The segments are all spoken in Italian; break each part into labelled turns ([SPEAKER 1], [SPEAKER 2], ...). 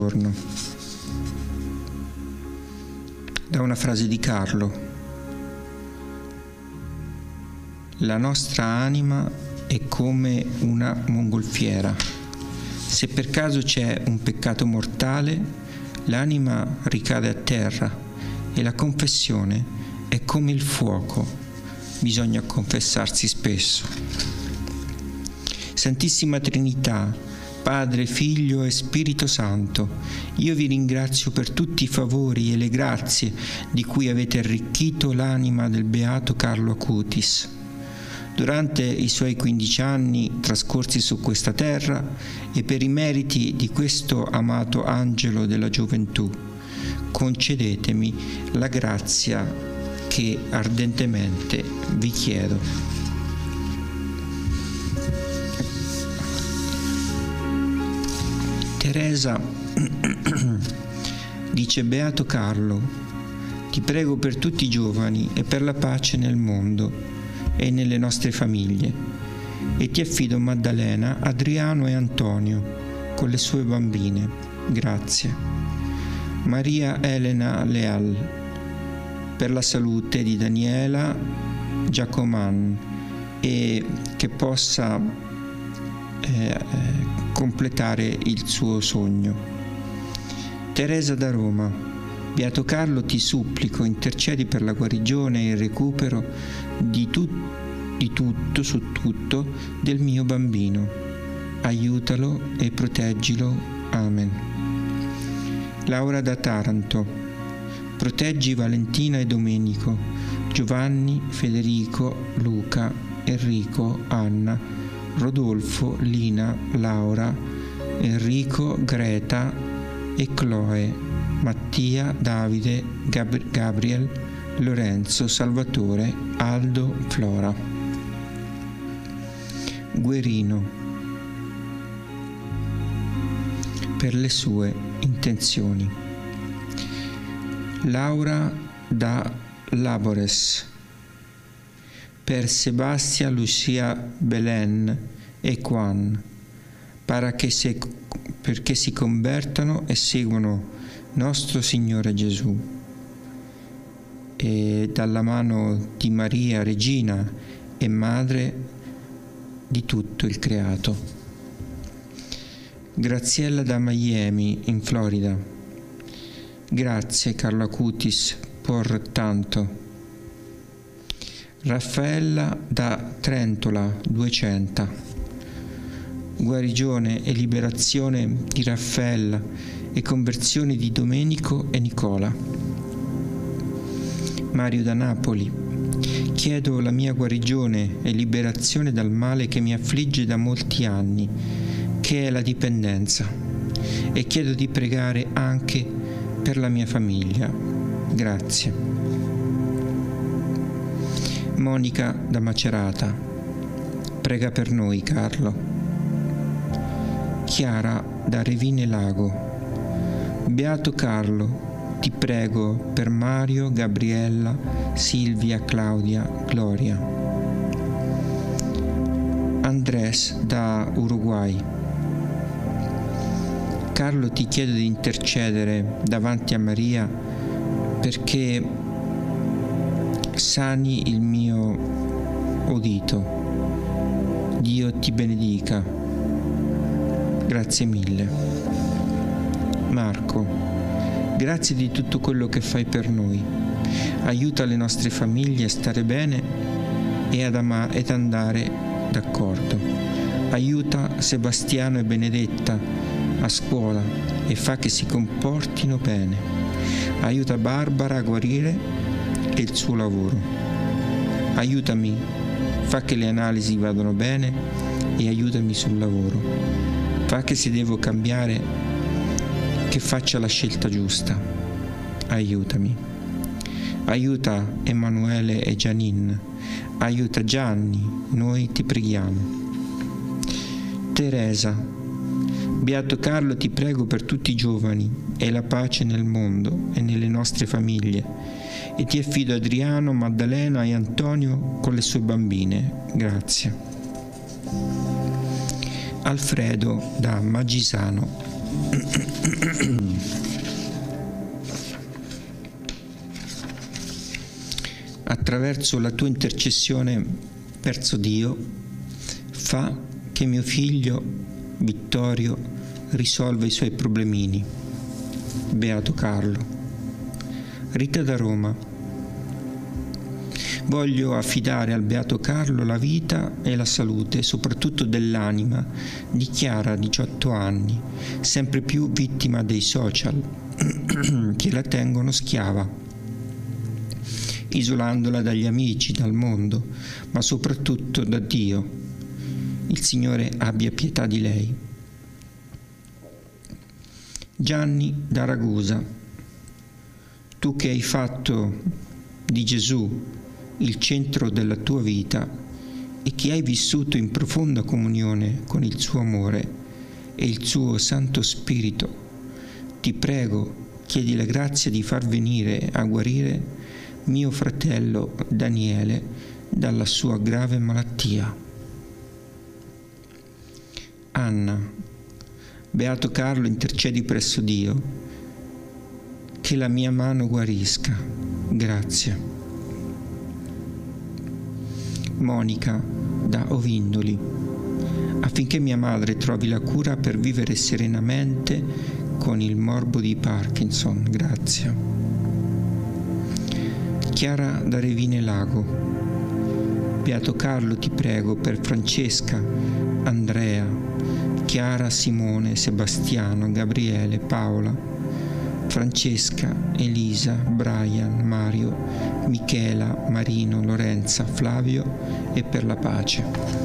[SPEAKER 1] Da una frase di Carlo: la nostra anima è come una mongolfiera. Se per caso c'è un peccato mortale, l'anima ricade a terra e la confessione è come il fuoco. Bisogna confessarsi spesso. Santissima Trinità, Padre, Figlio e Spirito Santo, io vi ringrazio per tutti i favori e le grazie di cui avete arricchito l'anima del beato Carlo Acutis. Durante i suoi 15 anni trascorsi su questa terra e per i meriti di questo amato angelo della gioventù, concedetemi la grazia che ardentemente vi chiedo. Teresa dice: Beato Carlo, ti prego per tutti i giovani e per la pace nel mondo e nelle nostre famiglie, e ti affido Maddalena, Adriano e Antonio con le sue bambine. Grazie. Maria Elena Leal, per la salute di Daniela Giacoman e che possa completare il suo sogno. Teresa da Roma: Beato Carlo, ti supplico, intercedi per la guarigione e il recupero di tutto su tutto del mio bambino. Aiutalo e proteggilo. Amen. Laura da Taranto: proteggi Valentina e Domenico, Giovanni, Federico, Luca, Enrico, Anna, Rodolfo, Lina, Laura, Enrico, Greta e Chloe, Mattia, Davide, Gabriel, Lorenzo, Salvatore, Aldo, Flora. Guerino, per le sue intenzioni. Laura da Labores, per Sebastián, Lucia, Belen e Juan, perché si convertano e seguono nostro Signore Gesù. E dalla mano di Maria, Regina e Madre di tutto il creato. Graziella da Miami, in Florida: grazie Carlo Acutis por tanto. Raffaella da Trentola, 200. Guarigione e liberazione di Raffaella e conversione di Domenico e Nicola. Mario da Napoli: chiedo la mia guarigione e liberazione dal male che mi affligge da molti anni, che è la dipendenza, e chiedo di pregare anche per la mia famiglia. Grazie. Monica da Macerata: prega per noi, Carlo. Chiara da Revine Lago: Beato Carlo, ti prego per Mario, Gabriella, Silvia, Claudia, Gloria. Andrés da Uruguay: Carlo, ti chiedo di intercedere davanti a Maria perché sani il mio udito. Dio ti benedica. Grazie mille. Marco: grazie di tutto quello che fai per noi. Aiuta le nostre famiglie a stare bene e ed andare d'accordo. Aiuta Sebastiano e Benedetta a scuola e fa che si comportino bene. Aiuta Barbara a guarire e il suo lavoro. Aiutami, fa che le analisi vadano bene e aiutami sul lavoro. Fa che se devo cambiare, che faccia la scelta giusta. Aiutami. Aiuta Emanuele e Janine. Aiuta Gianni, noi ti preghiamo. Teresa: Beato Carlo, ti prego per tutti i giovani e la pace nel mondo e nelle nostre famiglie, e ti affido Adriano, Maddalena e Antonio con le sue bambine. Grazie. Alfredo da Magisano: Attraverso la tua intercessione verso Dio, fa che mio figlio Vittorio risolva i suoi problemini. Beato Carlo. Rita da Roma. Voglio affidare al Beato Carlo la vita e la salute, soprattutto dell'anima, di Chiara, 18 anni, sempre più vittima dei social, che la tengono schiava, isolandola dagli amici, dal mondo, ma soprattutto da Dio. Il Signore abbia pietà di lei. Gianni da Ragusa. Tu che hai fatto di Gesù il centro della tua vita e che hai vissuto in profonda comunione con il suo amore e il suo Santo Spirito, ti prego, chiedi la grazia di far venire a guarire mio fratello Daniele dalla sua grave malattia. Anna. Beato Carlo, intercedi presso Dio, che la mia mano guarisca. Grazie. Monica da Ovindoli. Affinché mia madre trovi la cura per vivere serenamente con il morbo di Parkinson. Grazie. Chiara da Revine Lago. Beato Carlo, ti prego per Francesca, Andrea, Chiara, Simone, Sebastiano, Gabriele, Paola, Francesca, Elisa, Brian, Mario, Michela, Marino, Lorenza, Flavio e per la pace.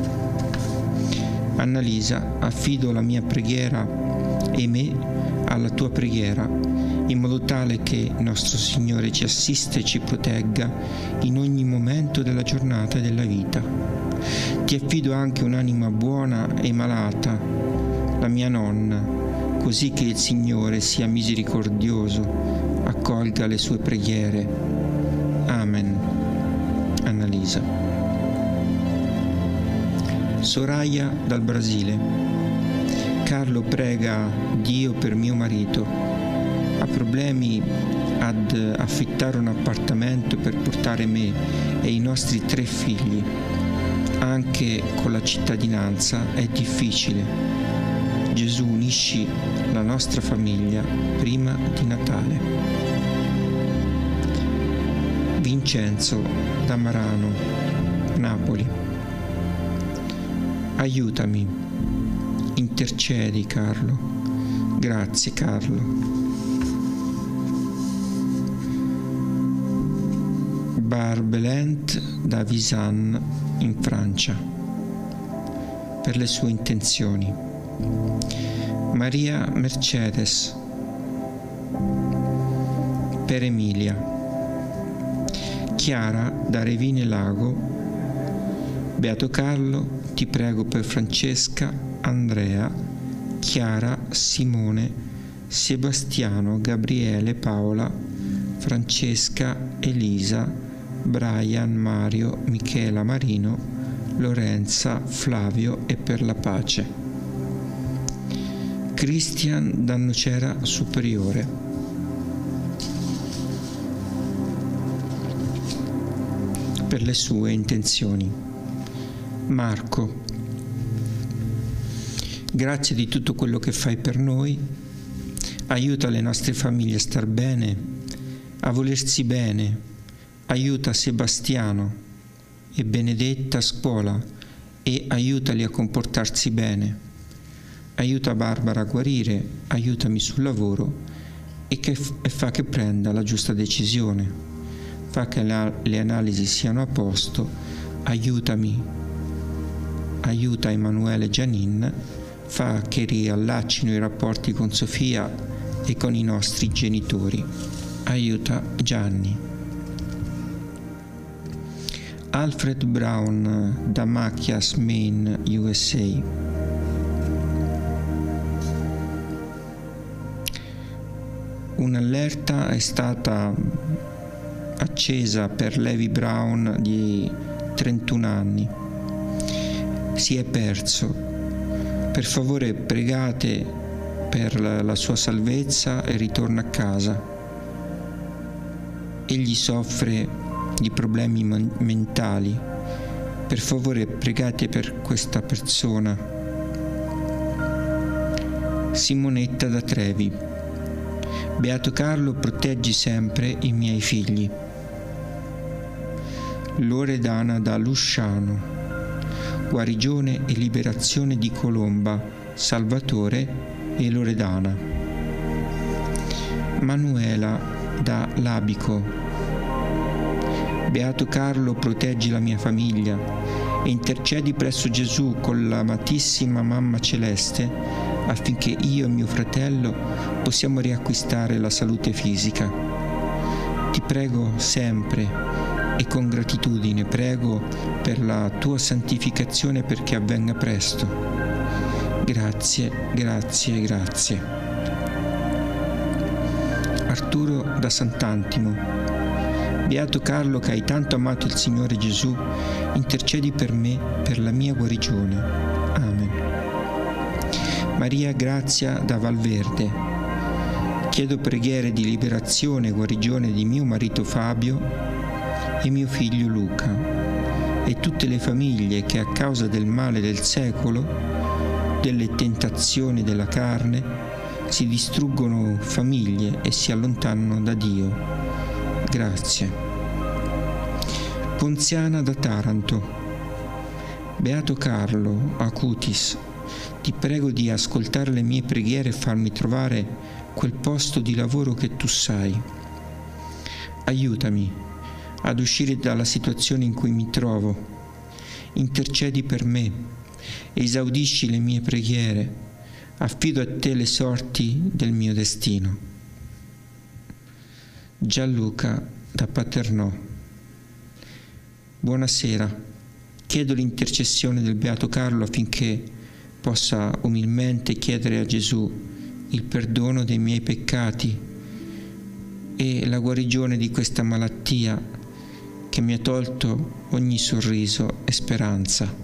[SPEAKER 1] Annalisa, affido la mia preghiera e me alla tua preghiera, in modo tale che nostro Signore ci assista e ci protegga in ogni momento della giornata e della vita. Ti affido anche un'anima buona e malata, la mia nonna, così che il Signore sia misericordioso, accolga le sue preghiere. Amen. Annalisa. Soraya dal Brasile. Carlo prega Dio per mio marito. Ha problemi ad affittare un appartamento per portare me e i nostri 3 figli. Anche con la cittadinanza è difficile. Gesù, unisci la nostra famiglia prima di Natale. Vincenzo da Marano, Napoli. Aiutami, intercedi Carlo. Grazie Carlo. Barbelent da Visan in Francia, per le sue intenzioni. Maria Mercedes per Emilia. Chiara da Revine Lago. Beato Carlo, ti prego per Francesca, Andrea, Chiara, Simone, Sebastiano, Gabriele, Paola, Francesca, Elisa, Brian, Mario, Michela, Marino, Lorenza, Flavio e per la pace. Christian da Nocera Superiore. Per le sue intenzioni. Marco. Grazie di tutto quello che fai per noi. Aiuta le nostre famiglie a star bene, a volersi bene. Aiuta Sebastiano e Benedetta a scuola e aiutali a comportarsi bene. Aiuta Barbara a guarire, aiutami sul lavoro e fa che prenda la giusta decisione. Fa che le analisi siano a posto, aiutami. Aiuta Emanuele e Gianin, fa che riallaccino i rapporti con Sofia e con i nostri genitori. Aiuta Gianni. Alfred Brown da Machias, Maine, USA. Un'allerta è stata accesa per Levi Brown di 31 anni. Si è perso. Per favore pregate per la sua salvezza e ritorno a casa. Egli soffre di problemi mentali. Per favore pregate per questa persona. Simonetta da Trevi. Beato Carlo, proteggi sempre i miei figli. Loredana da Lusciano. Guarigione e liberazione di Colomba, Salvatore e Loredana. Manuela da Labico. Beato Carlo, proteggi la mia famiglia e intercedi presso Gesù con l'amatissima Mamma Celeste affinché io e mio fratello possiamo riacquistare la salute fisica. Ti prego sempre e con gratitudine prego per la tua santificazione perché avvenga presto. Grazie, grazie, grazie. Arturo da Sant'Antimo. Beato Carlo, che hai tanto amato il Signore Gesù, intercedi per me, per la mia guarigione. Amen. Maria Grazia da Valverde. Chiedo preghiere di liberazione e guarigione di mio marito Fabio e mio figlio Luca e tutte le famiglie che a causa del male del secolo, delle tentazioni della carne, si distruggono famiglie e si allontanano da Dio. Grazie. Ponziana da Taranto. Beato Carlo Acutis, ti prego di ascoltare le mie preghiere e farmi trovare quel posto di lavoro che tu sai. Aiutami ad uscire dalla situazione in cui mi trovo. Intercedi per me, esaudisci le mie preghiere, affido a te le sorti del mio destino. Gianluca da Paternò. Buonasera, chiedo l'intercessione del Beato Carlo affinché possa umilmente chiedere a Gesù il perdono dei miei peccati e la guarigione di questa malattia che mi ha tolto ogni sorriso e speranza.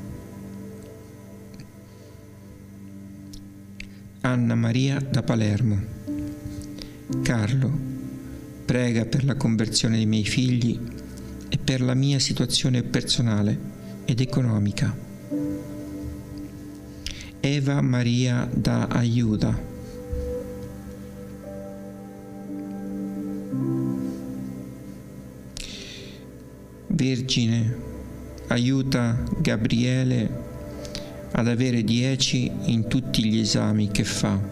[SPEAKER 1] Anna Maria da Palermo. Carlo, prega per la conversione dei miei figli e per la mia situazione personale ed economica. Eva Maria da Aiuda. Vergine, aiuta Gabriele ad avere 10 in tutti gli esami che fa.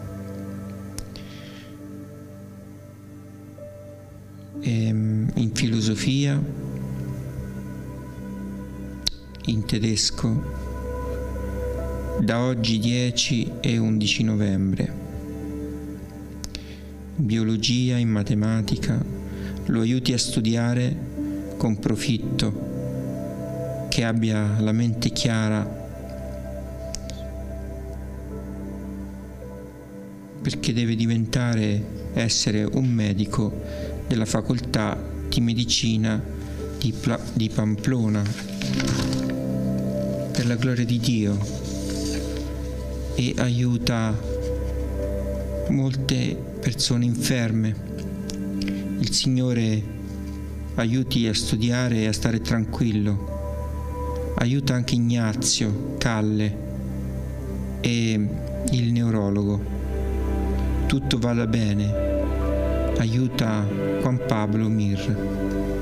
[SPEAKER 1] In filosofia, in tedesco, da oggi 10 e 11 novembre. In biologia, in matematica, lo aiuti a studiare con profitto, che abbia la mente chiara, perché deve essere un medico della facoltà di medicina di Pamplona, per la gloria di Dio, e aiuta molte persone inferme. Il Signore aiuti a studiare e a stare tranquillo. Aiuta anche Ignazio Calle e il neurologo. Tutto vada bene. Aiuta Juan Pablo Mir.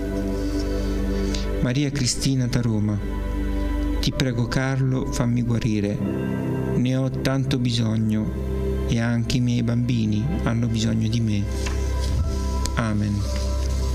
[SPEAKER 1] Maria Cristina da Roma. Ti prego Carlo, fammi guarire. Ne ho tanto bisogno e anche i miei bambini hanno bisogno di me. Amen.